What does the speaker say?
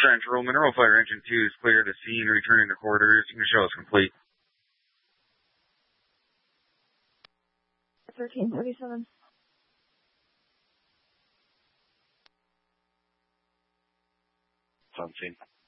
Central, Mineral Fire Engine 2 is clear to scene, returning to quarters. Your show is complete. 1337. Something.